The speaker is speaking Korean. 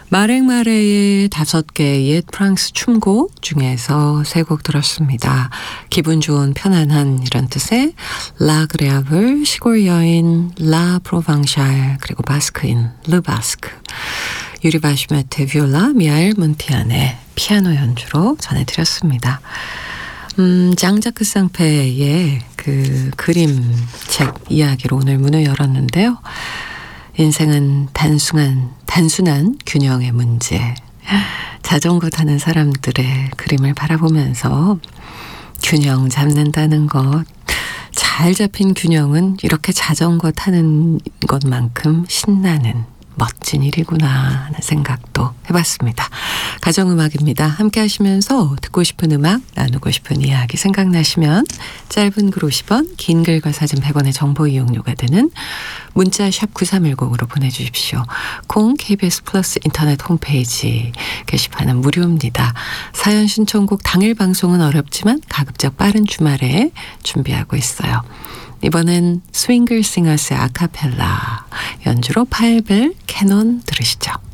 마랭마레의 5개의 옛 프랑스 춤곡 중에서 3곡 들었습니다. 기분 좋은 편안한 이런 뜻의 라 그레아블, 시골 여인, 라 프로방샬, 그리고 바스크인, 르 바스크. 유리 바슈메트 비올라, 미하일 몬티안의 피아노 연주로 전해드렸습니다. 장자크 쌍페의 그 그림책 이야기로 오늘 문을 열었는데요. 인생은 단순한 균형의 문제. 자전거 타는 사람들의 그림을 바라보면서 균형 잡는다는 것, 잘 잡힌 균형은 이렇게 자전거 타는 것만큼 신나는 멋진 일이구나 하는 생각도 해봤습니다. 가정음악입니다. 함께 하시면서 듣고 싶은 음악, 나누고 싶은 이야기 생각나시면 짧은 글 50원, 긴 글과 사진 100원의 정보 이용료가 되는 문자 샵 9310으로 보내주십시오. 콩 KBS 플러스 인터넷 홈페이지 게시판은 무료입니다. 사연 신청곡 당일 방송은 어렵지만 가급적 빠른 주말에 준비하고 있어요. 이번엔 스윙글 싱어스의 아카펠라 연주로 파일벨 캐논 들으시죠.